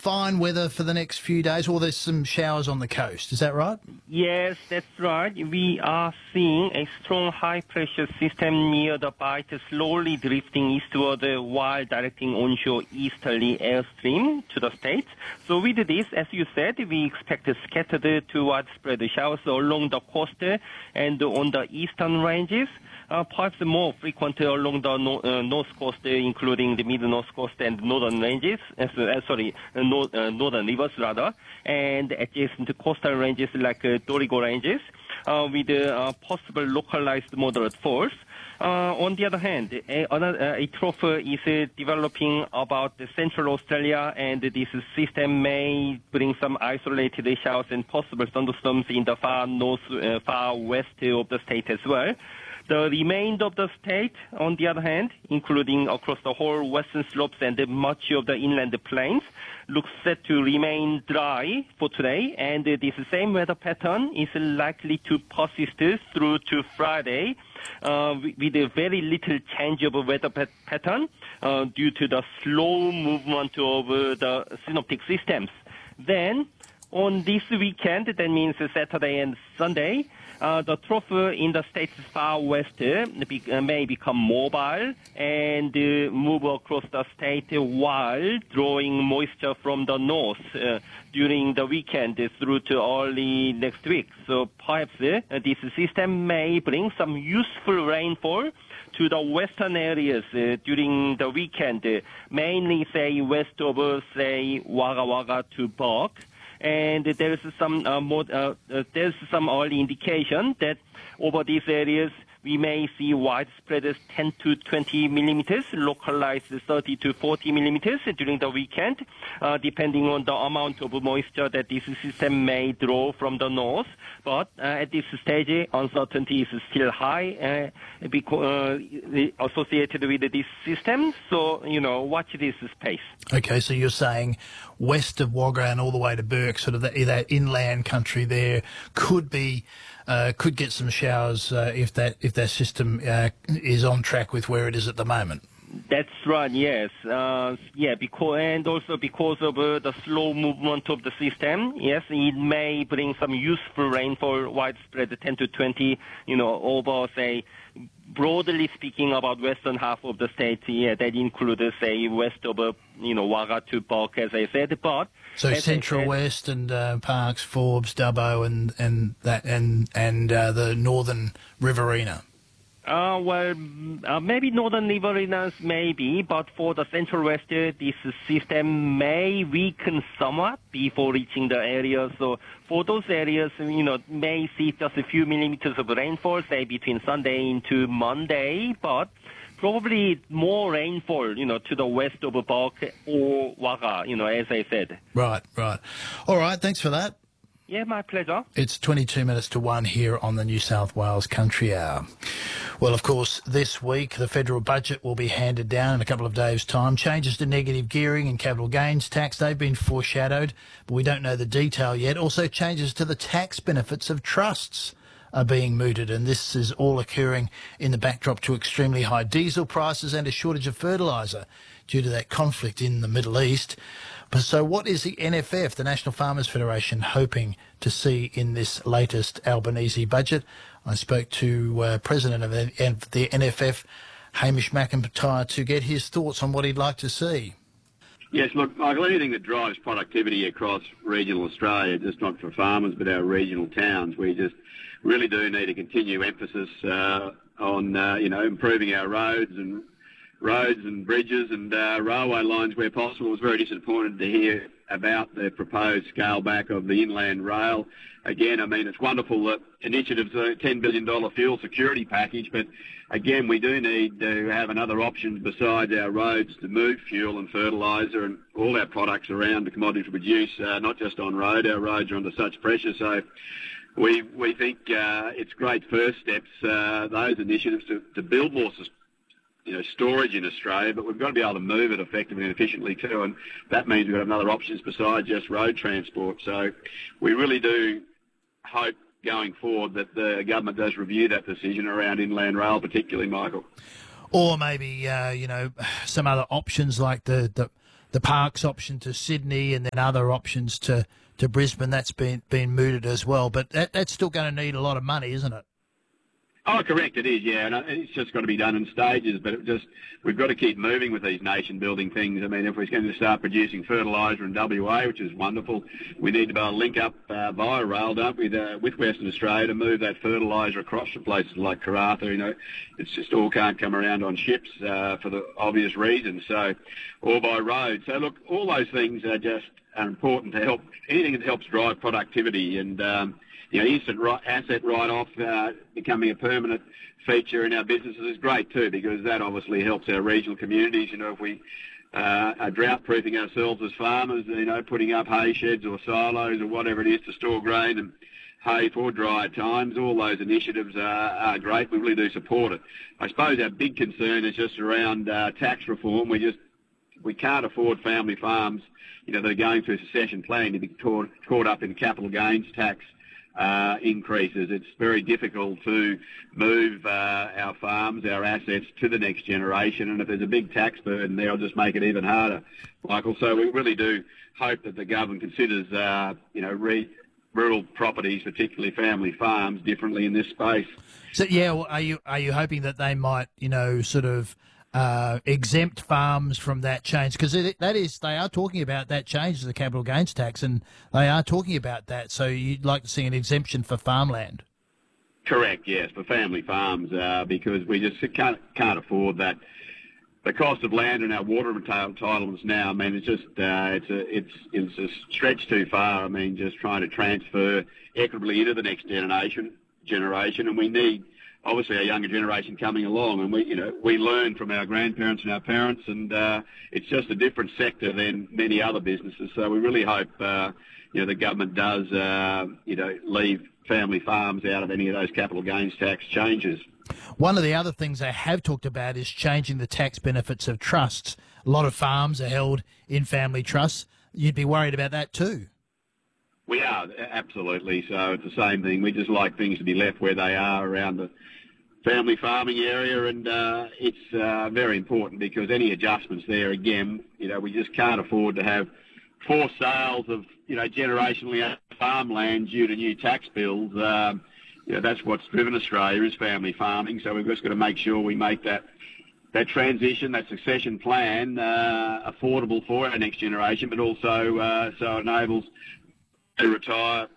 fine weather for the next few days, or there's some showers on the coast. Is that right? Yes, that's right. We are seeing a strong high-pressure system near the Bight slowly drifting eastward while directing onshore easterly airstream to the states. So with this, as you said, we expect scattered to widespread showers along the coast and on the eastern ranges. Perhaps more frequent along the north coast, including the mid-north coast and northern ranges, northern rivers rather, and adjacent to coastal ranges like Dorigo ranges, with possible localized moderate falls. On the other hand, a trough is developing about Central Australia, and this system may bring some isolated showers and possible thunderstorms in the far west of the state as well. The remainder of the state, on the other hand, including across the whole western slopes and much of the inland plains, looks set to remain dry for today, and this same weather pattern is likely to persist through to Friday, with a very little change of weather pattern due to the slow movement of the synoptic systems. Then, on this weekend, that means Saturday and Sunday, the trough in the state's far west may become mobile and move across the state while drawing moisture from the north during the weekend through to early next week. So perhaps this system may bring some useful rainfall to the western areas during the weekend, mainly, say, west of, Wagga Wagga to Bourke. And there's some early indication that over these areas we may see widespread 10 to 20 millimeters, localized 30 to 40 millimeters during the weekend, depending on the amount of moisture that this system may draw from the north. But at this stage, uncertainty is still high because associated with this system. So, watch this space. Okay, so you're saying west of Wagga and all the way to Bourke, sort of that inland country there, could get some showers if that system is on track with where it is at the moment. That's right, yes. Because of the slow movement of the system, yes, it may bring some useful rainfall, widespread 10 to 20, over, say, broadly speaking about western half of the state, that includes, say, west of, Wagga to Bourke, as I said, but... So Central West and Parkes, Forbes, Dubbo and the northern Riverina. Maybe northern riverines, maybe, but for the Central West, this system may weaken somewhat before reaching the area. So for those areas, may see just a few millimeters of rainfall, say between Sunday into Monday, but probably more rainfall, to the west of Bourke or Wagga, as I said. Right. All right, thanks for that. Yeah, my pleasure. It's 22 minutes to 1 here on the New South Wales Country Hour. Well, of course, this week the federal budget will be handed down in a couple of days' time. Changes to negative gearing and capital gains tax, they've been foreshadowed, but we don't know the detail yet. Also, changes to the tax benefits of trusts are being mooted, and this is all occurring in the backdrop to extremely high diesel prices and a shortage of fertiliser due to that conflict in the Middle East. So what is the NFF, the National Farmers Federation, hoping to see in this latest Albanese budget? I spoke to President of the NFF, Hamish McIntyre, to get his thoughts on what he'd like to see. Yes, look, Michael, anything that drives productivity across regional Australia, just not for farmers but our regional towns, we just really do need to continue emphasis on improving our roads and bridges and railway lines where possible. I was very disappointed to hear about the proposed scale back of the inland rail. Again, I mean, it's wonderful that initiatives a $10 billion fuel security package, but again, we do need to have another option besides our roads to move fuel and fertiliser and all our products around the commodities we produce, not just on road. Our roads are under such pressure, so we think it's great first steps, those initiatives to build more storage in Australia, but we've got to be able to move it effectively and efficiently too, and that means we've got to have other options besides just road transport. So we really do hope going forward that the government does review that decision around inland rail, particularly, Michael. Or maybe, some other options like the the Parkes option to Sydney and then other options to Brisbane. That's been mooted as well. But that's still going to need a lot of money, isn't it? Oh, correct, it is, yeah, and it's just got to be done in stages, but we've got to keep moving with these nation-building things. I mean, if we're going to start producing fertiliser in WA, which is wonderful, we need to be able to link up via rail, don't we, with Western Australia to move that fertiliser across to places like Karratha. You know, it's just all can't come around on ships for the obvious reasons, so, or by road. So, look, all those things are important to help, anything that helps drive productivity and, instant asset write-off becoming a permanent feature in our businesses is great too, because that obviously helps our regional communities. You know, if we are drought-proofing ourselves as farmers, putting up hay sheds or silos or whatever it is to store grain and hay for dry times, all those initiatives are great. We really do support it. I suppose our big concern is just around tax reform. We can't afford family farms, that are going through succession planning to be caught up in capital gains tax increases. It's very difficult to move our farms, our assets to the next generation, and if there's a big tax burden there, it'll just make it even harder, Michael. So we really do hope that the government considers, rural properties, particularly family farms, differently in this space. So, are you hoping that they might, sort of exempt farms from that change, because they are talking about that change to the capital gains tax, and they are talking about that. So you'd like to see an exemption for farmland? Correct, yes, for family farms, because we just can't afford that. The cost of land and our water entitlements now, I mean, it's just it's a stretch too far. I mean, just trying to transfer equitably into the next generation, and we need obviously a younger generation coming along, and we learn from our grandparents and our parents, and it's just a different sector than many other businesses. So we really hope the government does leave family farms out of any of those capital gains tax changes. One of the other things they have talked about is changing the tax benefits of trusts. A lot of farms are held in family trusts. You'd be worried about that too. We are, absolutely. So it's the same thing. We just like things to be left where they are around the family farming area, and it's very important, because any adjustments there, again, we just can't afford to have forced sales of, generationally farmland due to new tax bills. That's what's driven Australia, is family farming. So we've just got to make sure we make that transition, that succession plan, affordable for our next generation, but also so it enables to retire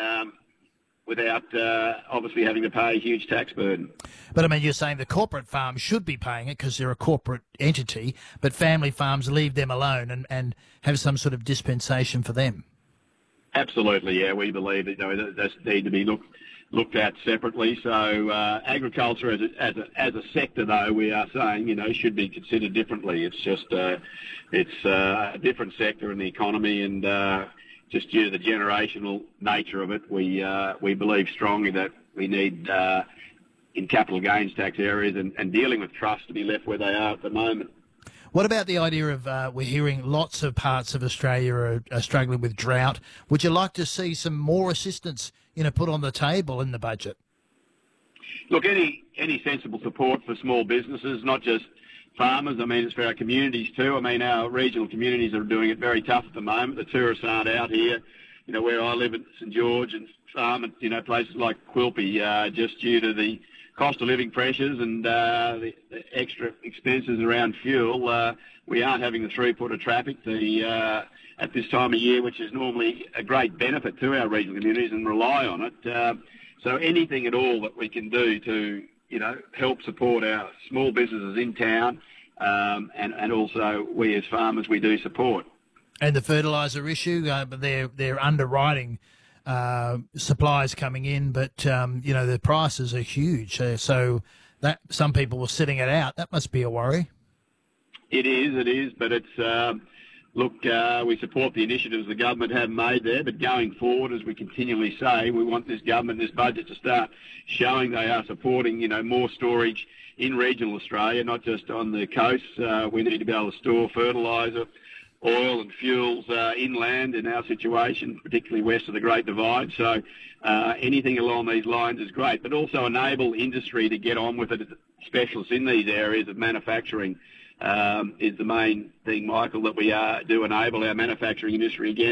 without obviously having to pay a huge tax burden. But I mean, you're saying the corporate farms should be paying it because they're a corporate entity, but family farms, leave them alone and have some sort of dispensation for them. Absolutely, yeah. We believe that that need to be looked at separately. So agriculture as a sector, though, we are saying should be considered differently. It's just it's a different sector in the economy, and just due to the generational nature of it, we believe strongly that we need in capital gains tax areas and dealing with trusts to be left where they are at the moment. What about the idea of, we're hearing lots of parts of Australia are struggling with drought. Would you like to see some more assistance, put on the table in the budget? Look, any sensible support for small businesses, not just farmers. I mean, it's for our communities too. I mean, our regional communities are doing it very tough at the moment. The tourists aren't out here. Where I live at St George and farm at, places like Quilpie, just due to the cost of living pressures and the extra expenses around fuel, we aren't having the throughput of traffic at this time of year, which is normally a great benefit to our regional communities and rely on it. So anything at all that we can do to, help support our small businesses in town, and also we as farmers, we do support. And the fertiliser issue, they're underwriting supplies coming in, but the prices are huge. So that some people were sitting it out. That must be a worry. It is, but it's we support the initiatives the government have made there. But going forward, as we continually say, we want this government, this budget, to start showing they are supporting more storage in regional Australia, not just on the coast. We need to be able to store fertiliser, oil and fuels inland in our situation, particularly west of the Great Divide. So anything along these lines is great, but also enable industry to get on with it, specialists in these areas of manufacturing is the main thing, Michael, that we do enable our manufacturing industry again.